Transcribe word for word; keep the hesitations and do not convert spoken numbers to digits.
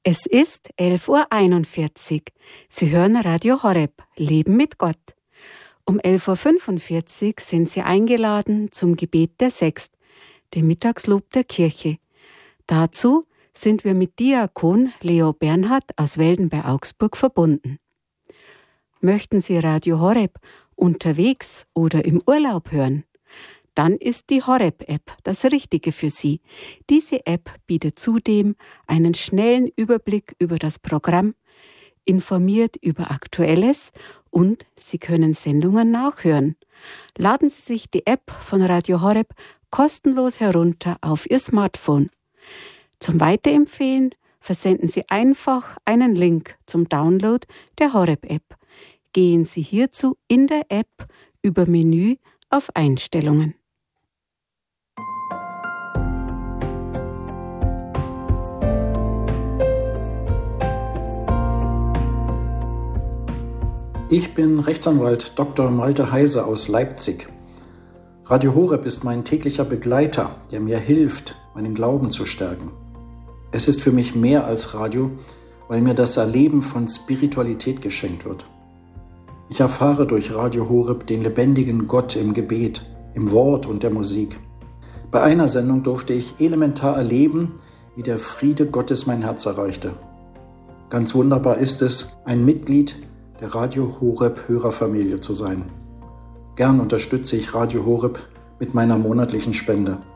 Es ist elf Uhr einundvierzig. Sie hören Radio Horeb, Leben mit Gott. Um elf Uhr fünfundvierzig sind Sie eingeladen zum Gebet der Sext, dem Mittagslob der Kirche. Dazu sind wir mit Diakon Leo Bernhard aus Welden bei Augsburg verbunden. Möchten Sie Radio Horeb unterwegs oder im Urlaub hören? Dann ist die Horeb-App das Richtige für Sie. Diese App bietet zudem einen schnellen Überblick über das Programm, informiert über Aktuelles und Sie können Sendungen nachhören. Laden Sie sich die App von Radio Horeb kostenlos herunter auf Ihr Smartphone. Zum Weiterempfehlen versenden Sie einfach einen Link zum Download der Horeb-App. Gehen Sie hierzu in der App über Menü auf Einstellungen. Ich bin Rechtsanwalt Doktor Malte Heise aus Leipzig. Radio Horeb ist mein täglicher Begleiter, der mir hilft, meinen Glauben zu stärken. Es ist für mich mehr als Radio, weil mir das Erleben von Spiritualität geschenkt wird. Ich erfahre durch Radio Horeb den lebendigen Gott im Gebet, im Wort und der Musik. Bei einer Sendung durfte ich elementar erleben, wie der Friede Gottes mein Herz erreichte. Ganz wunderbar ist es, ein Mitglied der Radio Horeb Hörerfamilie zu sein. Gern unterstütze ich Radio Horeb mit meiner monatlichen Spende.